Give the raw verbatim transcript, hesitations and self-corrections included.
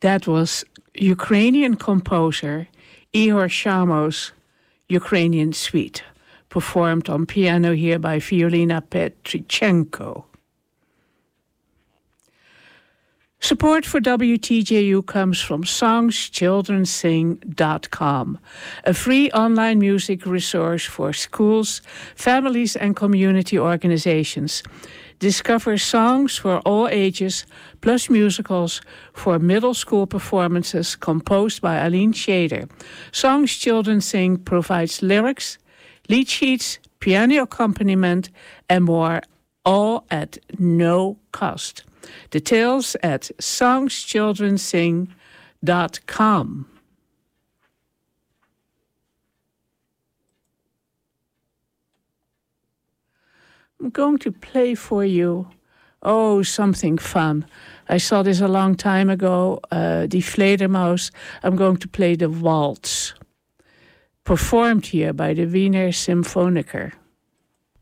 That was Ukrainian composer Ihor Shamo's Ukrainian Suite, performed on piano here by Violina Petrichenko. Support for W T J U comes from songs children sing dot com, a free online music resource for schools, families, and community organizations. Discover songs for all ages, plus musicals for middle school performances composed by Aline Shader. Songs Children Sing provides lyrics, lead sheets, piano accompaniment, and more, all at no cost. Details at songs children sing dot com. I'm going to play for you, oh, something fun. I saw this a long time ago, uh, Die Fledermaus. I'm going to play the waltz, performed here by the Wiener Symphoniker.